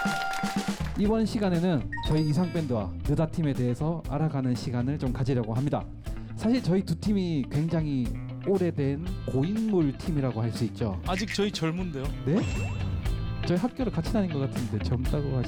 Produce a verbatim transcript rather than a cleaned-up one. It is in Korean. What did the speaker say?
이번 시간에는 저희 이상밴드와 느다팀에 대해서 알아가는 시간을 좀 가지려고 합니다. 사실 저희 두 팀이 굉장히 오래된 고인물 팀이라고 할 수 있죠. 아직 저희 젊은데요. 네? 저희 학교를 같이 다닌 것 같은데 젊다고 하시...